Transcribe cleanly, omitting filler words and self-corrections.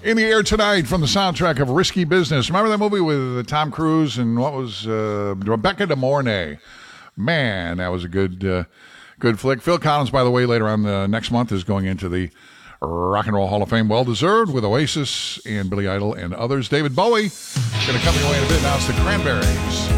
In the air tonight from the soundtrack of Risky Business. Remember that movie with Tom Cruise and what was Rebecca De Mornay? Man, that was a good flick. Phil Collins, by the way, later on next month is going into the Rock and Roll Hall of Fame. Well-deserved with Oasis and Billy Idol and others. David Bowie going to come your way in a bit. Now it's the Cranberries.